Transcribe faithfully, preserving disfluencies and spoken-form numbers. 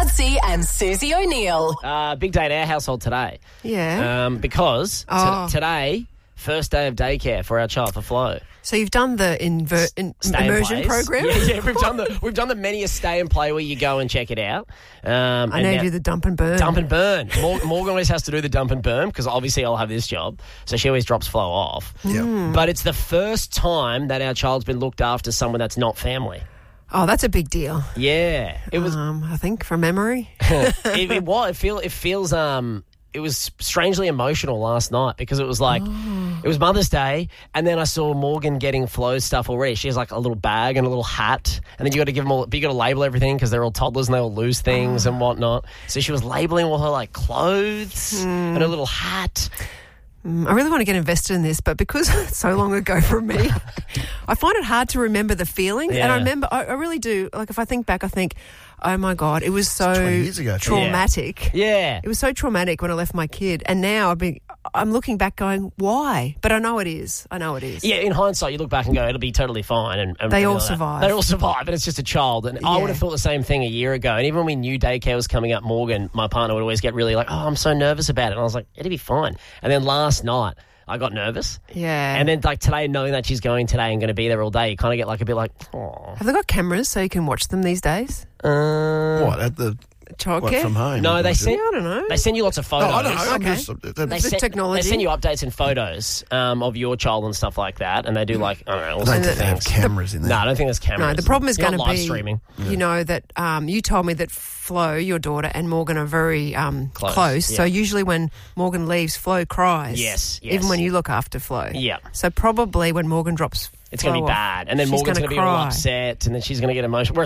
Madsy and Susie O'Neill. Uh, big day in our household today. Yeah. Um, because Oh. t- today, first day of daycare for our child, for Flo. So you've done the inver- in- Stay in immersion place. program? Yeah, yeah, we've done the we've done the many a stay and play where you go and check it out. Um, I and know you now- do the dump and burn. Dump and burn. Mor- Morgan always has to do the dump and burn because obviously I'll have this job. So she always drops Flo off. Hmm. But it's the first time that our child's been looked after someone that's not family. Oh, that's a big deal. Yeah. It was Um, I think from memory. it, it was it feel it feels um it was strangely emotional last night because it was like Oh. it was Mother's Day and then I saw Morgan getting Flo's stuff already. She has like a little bag and a little hat and then you got to give them all. You got to label everything because they're all toddlers and they all lose things Oh. and whatnot. So she was labeling all her like clothes Hmm. and her little hat. I really want to get invested in this, but because it's so long ago for me, I find it hard to remember the feeling. And Yeah. I remember, I, I really do. Like if I think back, I think, oh my God, it was so twenty years ago, too. traumatic. Yeah. It was so traumatic when I left my kid, and now I've been. I'm looking back, going, why? But I know it is. I know it is. Yeah, in hindsight, you look back and go, it'll be totally fine. And, and They and all that. survive. They all survive, but it's just a child. And I Yeah. would have thought the same thing a year ago. And even when we knew daycare was coming up, Morgan, my partner, would always get really like, oh, I'm so nervous about it. And I was like, it'll be fine. And then last night, I got nervous. Yeah. And then like today, knowing that she's going today and going to be there all day, you kind of get like a bit like, oh. Have they got cameras so you can watch them these days? Uh, What, at the... What, Childcare? from home? No, they Is it? send, Yeah, I don't know. they send you lots of Oh, photos. I don't know. I'm Okay. just, They that, The send, technology. they send you updates and photos um, of your child and stuff like that, and they do like I don't know all I don't sorts of think they have things. cameras in there. No, I don't think there's cameras. No, the problem is You're going not to live be, streaming. you know, that um, you told me that Flo, your daughter, and Morgan are very um, Close, close. yeah. So usually when Morgan leaves, Flo cries. Yes, yes. Even when you look after Flo. Yeah. So probably when Morgan drops It's Flo going to be off, bad, and then she's Morgan's gonna going to be all cry. upset, and then she's going to get emotional. Whereas